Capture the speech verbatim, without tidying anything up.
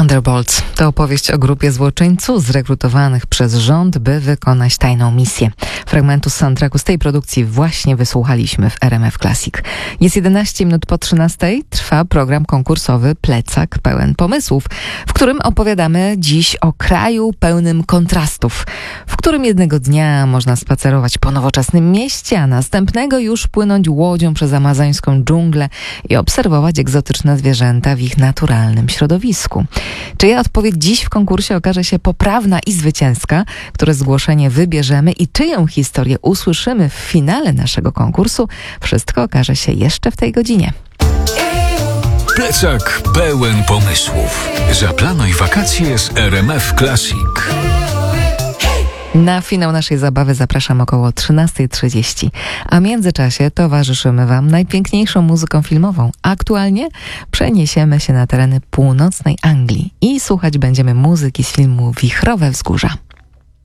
Thunderbolts to opowieść o grupie złoczyńców zrekrutowanych przez rząd, by wykonać tajną misję. Fragmentu z soundtracku z tej produkcji właśnie wysłuchaliśmy w R M F Classic. Jest jedenaście minut po trzynastej, trwa program konkursowy Plecak pełen pomysłów, w którym opowiadamy dziś o kraju pełnym kontrastów, w którym jednego dnia można spacerować po nowoczesnym mieście, a następnego już płynąć łodzią przez amazońską dżunglę i obserwować egzotyczne zwierzęta w ich naturalnym środowisku. Czyja odpowiedź dziś w konkursie okaże się poprawna i zwycięska, które zgłoszenie wybierzemy i czyją historię usłyszymy w finale naszego konkursu, wszystko okaże się jeszcze w tej godzinie. Plecak pełen pomysłów. Zaplanuj wakacje z R M F Classic. Na finał naszej zabawy zapraszam około trzynasta trzydzieści, a w międzyczasie towarzyszymy Wam najpiękniejszą muzyką filmową. Aktualnie przeniesiemy się na tereny północnej Anglii i słuchać będziemy muzyki z filmu Wichrowe Wzgórza.